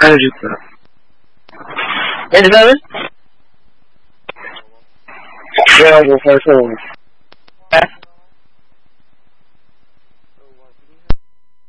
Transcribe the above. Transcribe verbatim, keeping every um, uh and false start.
Energy crap. Hey, Devin? Yeah, I'll go first.